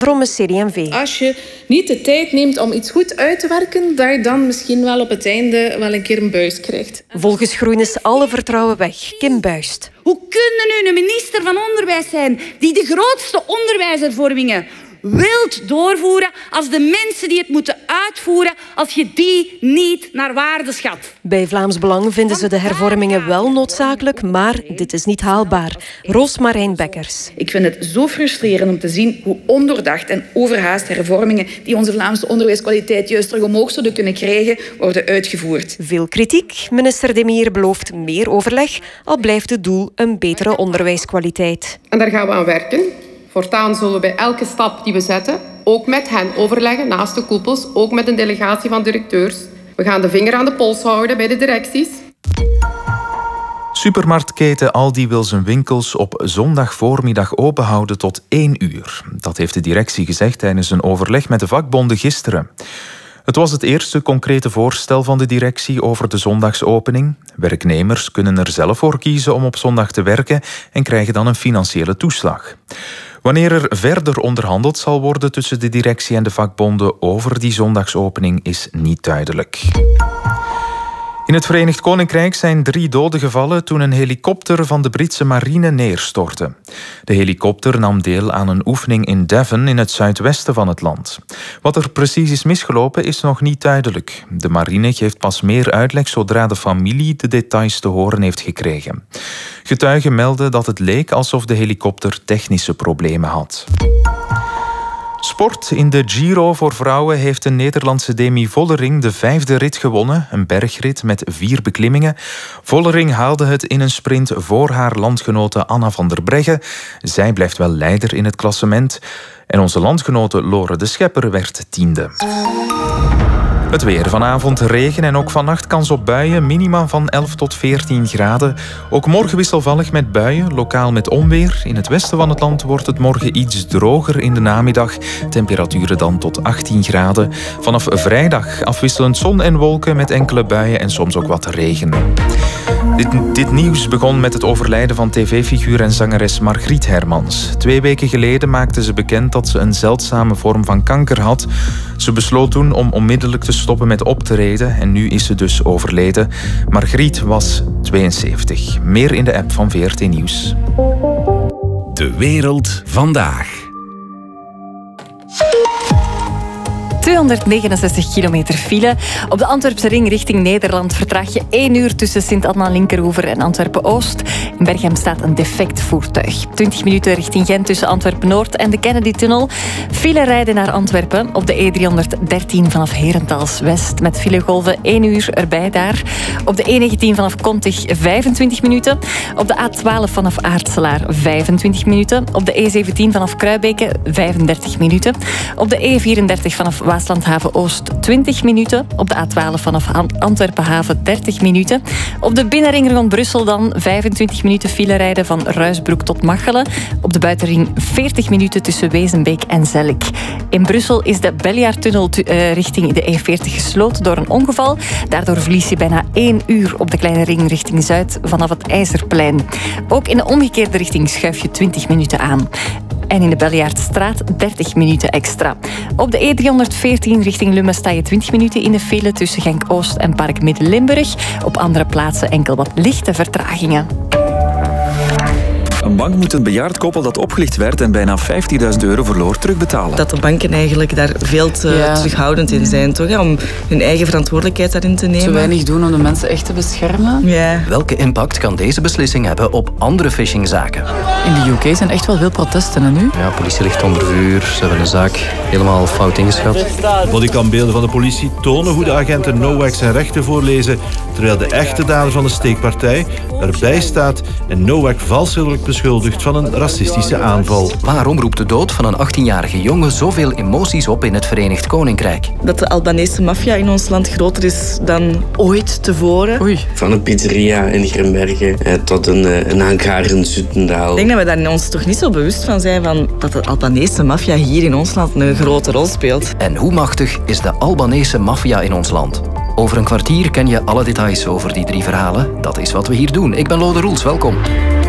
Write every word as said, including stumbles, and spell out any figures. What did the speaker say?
Vromme C D en V. Als je niet de tijd neemt om iets goed uit te werken, dat je dan misschien wel op het einde wel een keer een buis krijgt. Volgens Groen is alle vertrouwen weg. Kim Buist. Hoe kunnen nu een minister van Onderwijs zijn die de grootste onderwijshervormingen wilt doorvoeren als de mensen die het moeten uitvoeren, als je die niet naar waarde schat? Bij Vlaams Belang vinden ze de hervormingen wel noodzakelijk, maar dit is niet haalbaar. Roosmarijn Bekkers. Ik vind het zo frustrerend om te zien hoe ondoordacht en overhaast hervormingen die onze Vlaamse onderwijskwaliteit juist terug omhoog zouden kunnen krijgen, worden uitgevoerd. Veel kritiek. Minister De Meer belooft meer overleg, al blijft het doel een betere onderwijskwaliteit. En daar gaan we aan werken. Voortaan zullen we bij elke stap die we zetten ook met hen overleggen, naast de koepels, ook met een delegatie van directeurs. We gaan de vinger aan de pols houden bij de directies. Supermarktketen Aldi wil zijn winkels op zondagvoormiddag openhouden tot één uur. Dat heeft de directie gezegd tijdens een overleg met de vakbonden gisteren. Het was het eerste concrete voorstel van de directie over de zondagsopening. Werknemers kunnen er zelf voor kiezen om op zondag te werken en krijgen dan een financiële toeslag. Wanneer er verder onderhandeld zal worden tussen de directie en de vakbonden over die zondagsopening is niet duidelijk. In het Verenigd Koninkrijk zijn drie doden gevallen toen een helikopter van de Britse marine neerstortte. De helikopter nam deel aan een oefening in Devon in het zuidwesten van het land. Wat er precies is misgelopen is nog niet duidelijk. De marine geeft pas meer uitleg zodra de familie de details te horen heeft gekregen. Getuigen melden dat het leek alsof de helikopter technische problemen had. Sport. In de Giro voor vrouwen heeft de Nederlandse Demi Vollering de vijfde rit gewonnen. Een bergrit met vier beklimmingen. Vollering haalde het in een sprint voor haar landgenote Anna van der Breggen. Zij blijft wel leider in het klassement. En onze landgenote Lore de Schepper werd tiende. Het weer. Vanavond regen en ook vannacht kans op buien. Minima van elf tot veertien graden. Ook morgen wisselvallig met buien, lokaal met onweer. In het westen van het land wordt het morgen iets droger in de namiddag. Temperaturen dan tot achttien graden. Vanaf vrijdag afwisselend zon en wolken met enkele buien en soms ook wat regen. Dit, dit nieuws begon met het overlijden van tv-figuur en zangeres Margriet Hermans. Twee weken geleden maakte ze bekend dat ze een zeldzame vorm van kanker had. Ze besloot toen om onmiddellijk te stoppen met optreden en nu is ze dus overleden. Margriet was tweeënzeventig. Meer in de app van V R T Nieuws. De wereld vandaag. tweehonderdnegenenzestig kilometer file. Op de Antwerpse ring richting Nederland vertraag je één uur tussen Sint-Anna-Linkeroever en Antwerpen-Oost. In Berchem staat een defect voertuig. twintig minuten richting Gent tussen Antwerpen-Noord en de Kennedy-tunnel. File rijden naar Antwerpen op de E driehonderddertien vanaf Herentals-West. Met filegolven één uur erbij daar. Op de E negentien vanaf Kontig vijfentwintig minuten. Op de A twaalf vanaf Aartselaar vijfentwintig minuten. Op de E zeventien vanaf Kruibeke vijfendertig minuten. Op de E vierendertig vanaf Waaslandhaven-Oost twintig minuten. Op de A twaalf vanaf Antwerpen-Haven dertig minuten. Op de binnenring rond Brussel dan vijfentwintig minuten file rijden van Ruisbroek tot Machelen. Op de buitenring veertig minuten tussen Wezenbeek en Zellik. In Brussel is de Beljaartunnel uh, richting de E veertig gesloten door een ongeval. Daardoor verlies je bijna één uur op de kleine ring richting Zuid vanaf het IJzerplein. Ook in de omgekeerde richting schuif je twintig minuten aan. En in de Beljaardstraat dertig minuten extra. Op de E driehonderdveertien richting Lummen sta je twintig minuten in de file tussen Genk-Oost en Park Midden-Limburg. Op andere plaatsen enkel wat lichte vertragingen. Een bank moet een bejaard koppel dat opgelicht werd en bijna vijftigduizend euro verloor terugbetalen. Dat de banken eigenlijk daar veel te ja. terughoudend in zijn, toch? Ja, om hun eigen verantwoordelijkheid daarin te nemen. Zo weinig doen om de mensen echt te beschermen. Ja. Welke impact kan deze beslissing hebben op andere phishingzaken? In de U K zijn echt wel veel protesten en nu? Ja, de politie ligt onder vuur. Ze hebben een zaak helemaal fout ingeschat. Bodycambeelden van de politie tonen hoe de agenten Nowak zijn rechten voorlezen, terwijl de echte dader van de steekpartij erbij staat en Nowak valselijk beschuldigd van een racistische aanval. Waarom roept de dood van een achttienjarige jongen zoveel emoties op in het Verenigd Koninkrijk? Dat de Albanese maffia in ons land groter is dan ooit tevoren. Oei. Van een pizzeria in Grimbergen eh, tot een, een hangar in Zutendaal. Ik denk dat we daar ons toch niet zo bewust van zijn van dat de Albanese maffia hier in ons land een grote rol speelt. En hoe machtig is de Albanese maffia in ons land? Over een kwartier ken je alle details over die drie verhalen. Dat is wat we hier doen. Ik ben Lode Roels, welkom.